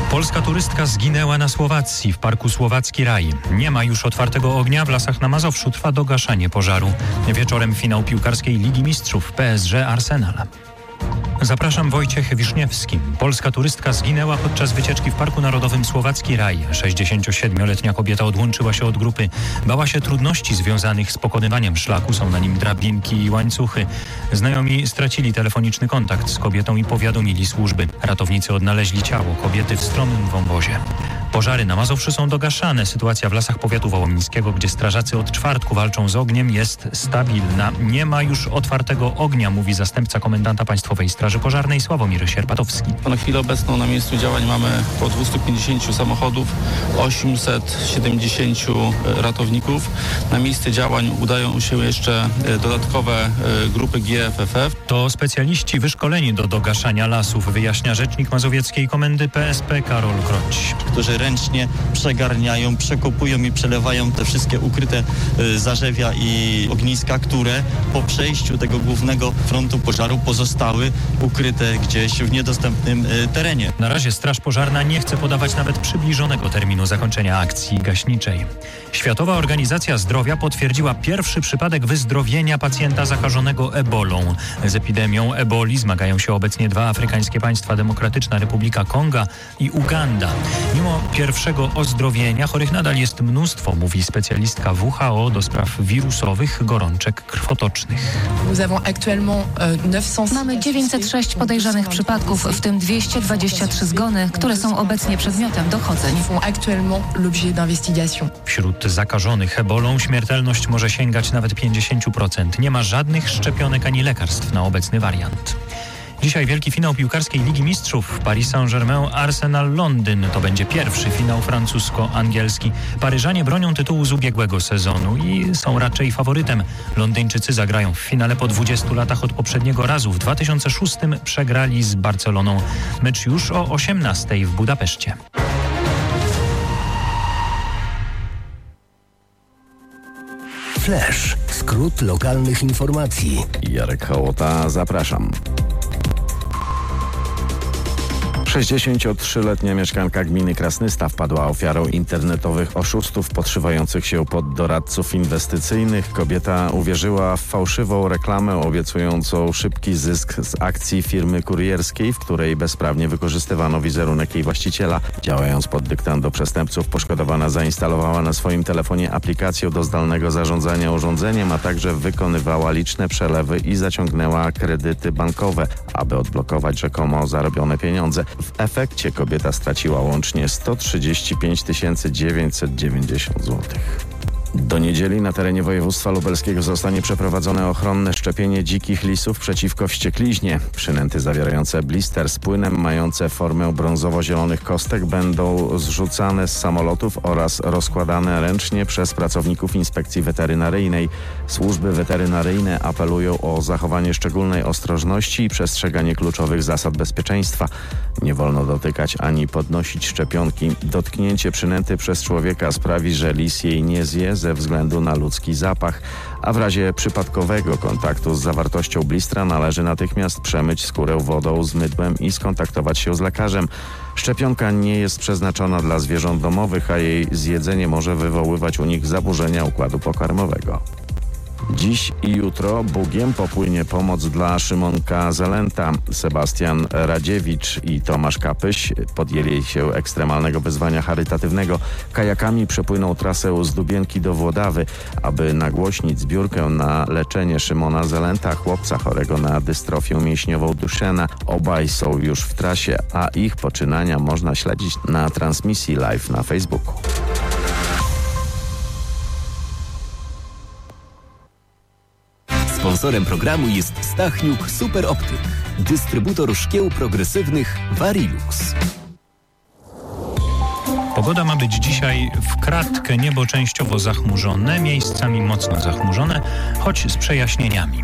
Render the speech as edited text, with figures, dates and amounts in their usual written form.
Polska turystka zginęła na Słowacji, w parku Słowacki Raj. Nie ma już otwartego ognia, w lasach na Mazowszu trwa dogaszanie pożaru. Wieczorem finał piłkarskiej Ligi Mistrzów PSG Arsenal. Zapraszam, Wojciech Wiszniewski. Polska turystka zginęła podczas wycieczki w Parku Narodowym Słowacki Raj. 67-letnia kobieta odłączyła się od grupy. Bała się trudności związanych z pokonywaniem szlaku. Są na nim drabinki i łańcuchy. Znajomi stracili telefoniczny kontakt z kobietą i powiadomili służby. Ratownicy odnaleźli ciało kobiety w stromym wąwozie. Pożary na Mazowszu są dogaszane. Sytuacja w lasach powiatu wołomińskiego, gdzie strażacy od czwartku walczą z ogniem, jest stabilna. Nie ma już otwartego ognia, mówi zastępca komendanta Państwowej Straży Pożarnej Sławomir Sierpatowski. Na chwilę obecną na miejscu działań mamy około 250 samochodów, 870 ratowników. Na miejsce działań udają się jeszcze dodatkowe grupy GFFF. To specjaliści wyszkoleni do dogaszania lasów, wyjaśnia rzecznik mazowieckiej komendy PSP Karol Kroć. Którzy ręcznie przegarniają, przekopują i przelewają te wszystkie ukryte zarzewia i ogniska, które po przejściu tego głównego frontu pożaru pozostały ukryte gdzieś w niedostępnym terenie. Na razie Straż Pożarna nie chce podawać nawet przybliżonego terminu zakończenia akcji gaśniczej. Światowa Organizacja Zdrowia potwierdziła pierwszy przypadek wyzdrowienia pacjenta zakażonego ebolą. Z epidemią eboli zmagają się obecnie dwa afrykańskie państwa, Demokratyczna Republika Konga i Uganda. Mimo pierwszego ozdrowienia chorych nadal jest mnóstwo, mówi specjalistka WHO do spraw wirusowych gorączek krwotocznych. Mamy 906 podejrzanych przypadków, w tym 223 zgony, które są obecnie przedmiotem dochodzeń. Wśród zakażonych ebolą śmiertelność może sięgać nawet 50%. Nie ma żadnych szczepionek ani lekarstw na obecny wariant. Dzisiaj wielki finał piłkarskiej Ligi Mistrzów. Paris Saint-Germain, Arsenal, Londyn. To będzie pierwszy finał francusko-angielski. Paryżanie bronią tytułu z ubiegłego sezonu i są raczej faworytem. Londyńczycy zagrają w finale po 20 latach od poprzedniego razu. W 2006 przegrali z Barceloną. Mecz już o 18:00 w Budapeszcie. Flash. Skrót lokalnych informacji. Jarek Hołota, zapraszam. 63-letnia mieszkanka gminy Krasnystaw padła ofiarą internetowych oszustów podszywających się pod doradców inwestycyjnych. Kobieta uwierzyła w fałszywą reklamę obiecującą szybki zysk z akcji firmy kurierskiej, w której bezprawnie wykorzystywano wizerunek jej właściciela. Działając pod dyktando przestępców, poszkodowana zainstalowała na swoim telefonie aplikację do zdalnego zarządzania urządzeniem, a także wykonywała liczne przelewy i zaciągnęła kredyty bankowe, aby odblokować rzekomo zarobione pieniądze. W efekcie kobieta straciła łącznie 135 990 zł. Do niedzieli na terenie województwa lubelskiego zostanie przeprowadzone ochronne szczepienie dzikich lisów przeciwko wściekliźnie. Przynęty zawierające blister z płynem mające formę brązowo-zielonych kostek będą zrzucane z samolotów oraz rozkładane ręcznie przez pracowników inspekcji weterynaryjnej. Służby weterynaryjne apelują o zachowanie szczególnej ostrożności i przestrzeganie kluczowych zasad bezpieczeństwa. Nie wolno dotykać ani podnosić szczepionki. Dotknięcie przynęty przez człowieka sprawi, że lis jej nie zje ze względu na ludzki zapach, a w razie przypadkowego kontaktu z zawartością blistra należy natychmiast przemyć skórę wodą z mydłem i skontaktować się z lekarzem. Szczepionka nie jest przeznaczona dla zwierząt domowych, a jej zjedzenie może wywoływać u nich zaburzenia układu pokarmowego. Dziś i jutro Bugiem popłynie pomoc dla Szymonka Zelenta. Sebastian Radziewicz i Tomasz Kapyś podjęli się ekstremalnego wyzwania charytatywnego. Kajakami przepłyną trasę z Dubienki do Włodawy, aby nagłośnić zbiórkę na leczenie Szymona Zelenta, chłopca chorego na dystrofię mięśniową Duchenne. Obaj są już w trasie, a ich poczynania można śledzić na transmisji live na Facebooku. Sponsorem programu jest Stachniuk Super Optyk, dystrybutor szkieł progresywnych Varilux. Pogoda ma być dzisiaj w kratkę, niebo częściowo zachmurzone, miejscami mocno zachmurzone, choć z przejaśnieniami.